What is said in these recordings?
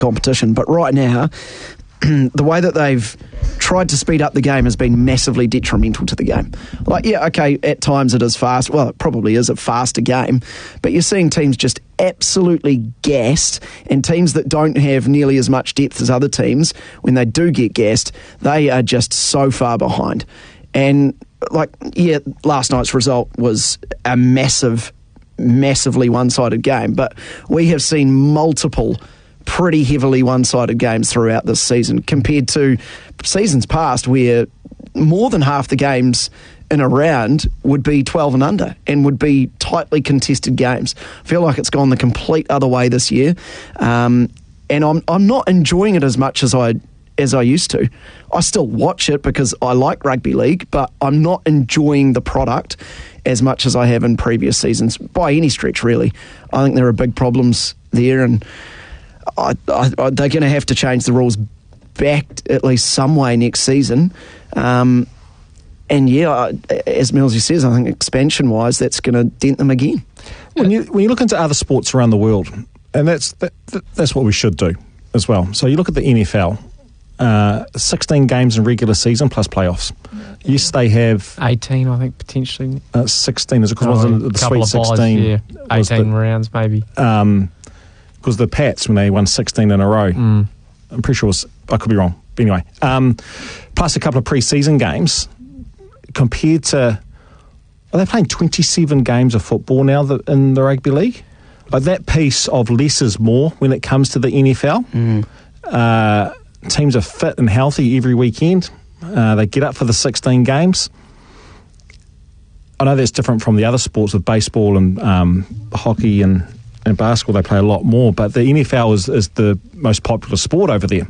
competition. But right now, the way that they've tried to speed up the game has been massively detrimental to the game. Like, yeah, okay, at times it is fast. Well, it probably is a faster game, but you're seeing teams just absolutely gassed, and teams that don't have nearly as much depth as other teams, when they do get gassed, they are just so far behind. And, like, yeah, last night's result was a massively one-sided game, but we have seen multiple pretty heavily one-sided games throughout this season compared to seasons past where more than half the games in a round would be 12 and under and would be tightly contested games. I feel like it's gone the complete other way this year, and I'm not enjoying it as much as I used to. I still watch it because I like rugby league, but I'm not enjoying the product as much as I have in previous seasons by any stretch, really. I think there are big problems there, and they're going to have to change the rules back at least some way next season. And yeah, as Millsy says, I think expansion-wise, that's going to dent them again. When you look into other sports around the world, and that's what we should do as well. So you look at the NFL, 16 games in regular season plus playoffs. Yes, they have 18, I think, potentially. 16 is because the Sweet 16. Yeah, 18 rounds maybe. Because the Pats, when they won 16 in a row, I'm pretty sure I could be wrong. But anyway, plus a couple of pre-season games, compared to, are they playing 27 games of football now in the rugby league? Like, that piece of less is more when it comes to the NFL. Teams are fit and healthy every weekend. They get up for the 16 games. I know that's different from the other sports of baseball and hockey and basketball. They play a lot more, but the NFL is the most popular sport over there.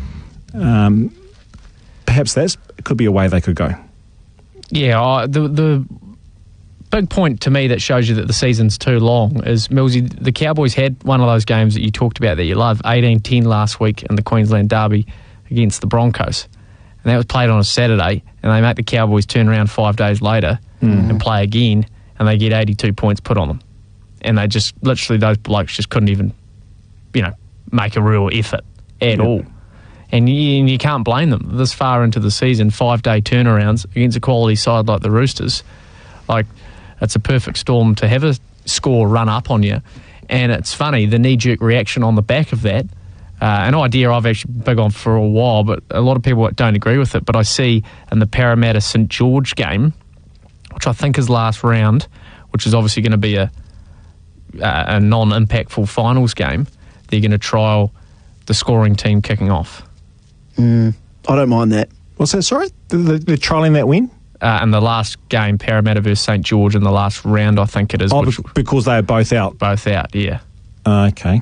Perhaps that could be a way they could go. Yeah, the big point to me that shows you that the season's too long is, Millsy, the Cowboys had one of those games that you talked about that you love, 18-10 last week in the Queensland Derby against the Broncos. And that was played on a Saturday, and they make the Cowboys turn around 5 days later and play again, and they get 82 points put on them. And they just, literally, those blokes just couldn't even, make a real effort at all. And you can't blame them. This far into the season, 5-day turnarounds against a quality side like the Roosters, like, it's a perfect storm to have a score run up on you. And it's funny, the knee-jerk reaction on the back of that, an idea I've actually been big on for a while, but a lot of people don't agree with it, but I see in the Parramatta St George game, which I think is last round, which is obviously going to be a non-impactful finals game, they're going to trial the scoring team kicking off. I don't mind that. What's that, sorry? They're trialling that win? In the last game, Parramatta versus St George in the last round, I think it is. Because they are both out? Both out, yeah. Okay.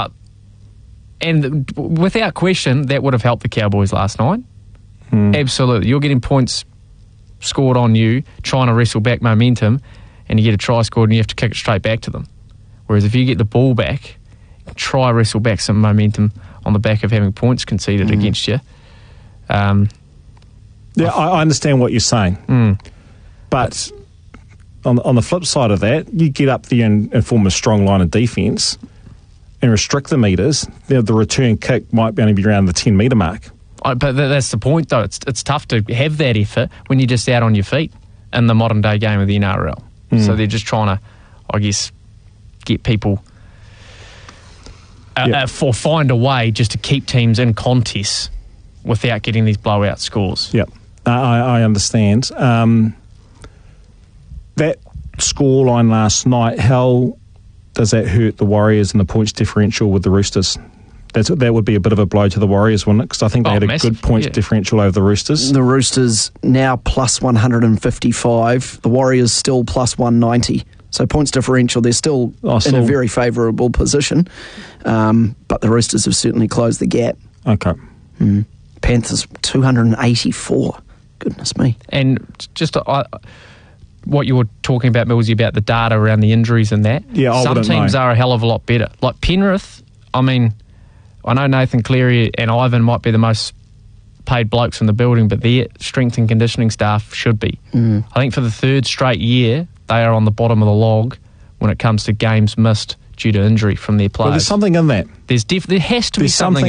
And without question, that would have helped the Cowboys last night. Absolutely. You're getting points scored on you, trying to wrestle back momentum, and you get a try scored and you have to kick it straight back to them. Whereas if you get the ball back, try wrestle back some momentum on the back of having points conceded against you. I understand what you're saying. But on the flip side of that, you get up there and form a strong line of defence and restrict the metres, the return kick might only be around the 10-metre mark. But that's the point, though. It's tough to have that effort when you're just out on your feet in the modern-day game of the NRL. So they're just trying to, I guess, get people or find a way just to keep teams in contests without getting these blowout scores. Yep, I understand. That scoreline last night, how does that hurt the Warriors and the points differential with the Roosters? That would be a bit of a blow to the Warriors, wouldn't it? Because I think they had a good points differential over the Roosters. The Roosters now plus 155. The Warriors still plus 190. So points differential, they're still in a very favourable position. But the Roosters have certainly closed the gap. Okay. Panthers 284. Goodness me. And just what you were talking about, Millsy, about the data around the injuries and that. Yeah, some teams are a hell of a lot better. Like Penrith, I mean, I know Nathan Cleary and Ivan might be the most paid blokes in the building, but their strength and conditioning staff should be. I think for the third straight year, they are on the bottom of the log when it comes to games missed due to injury from their players. Well, there's something in that. There has to be something